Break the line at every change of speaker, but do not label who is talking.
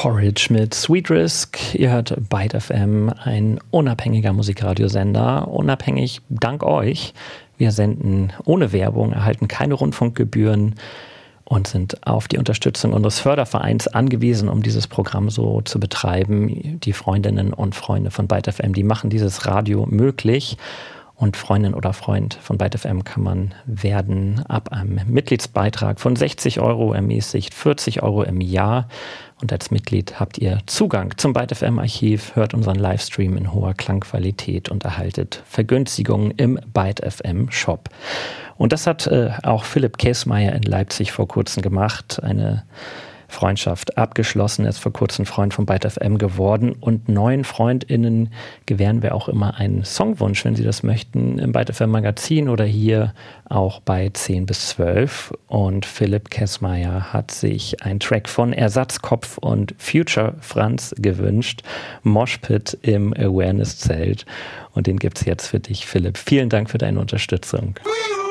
Porridge mit Sweet Risk. Ihr hört Byte FM, ein unabhängiger Musikradiosender. Unabhängig dank euch. Wir senden ohne Werbung, erhalten keine Rundfunkgebühren und sind auf die Unterstützung unseres Fördervereins angewiesen, um dieses Programm so zu betreiben. Die Freundinnen und Freunde von Byte FM, die machen dieses Radio möglich. Und Freundin oder Freund von Byte FM kann man werden ab einem Mitgliedsbeitrag von 60 € ermäßigt, 40 € im Jahr. Und als Mitglied habt ihr Zugang zum Byte FM Archiv, hört unseren Livestream in hoher Klangqualität und erhaltet Vergünstigungen im Byte FM Shop. Und das hat auch Philipp Käsmeier in Leipzig vor kurzem gemacht, eine Freundschaft abgeschlossen. Er ist vor kurzem Freund von Byte FM geworden und neuen FreundInnen gewähren wir auch immer einen Songwunsch, wenn sie das möchten, im Byte FM Magazin oder hier auch bei 10 bis 12. Und Philipp Käsmeier hat sich einen Track von Ersatzkopf und Future Franz gewünscht, Moshpit im Awareness-Zelt. Und den gibt's jetzt für dich, Philipp. Vielen Dank für deine Unterstützung.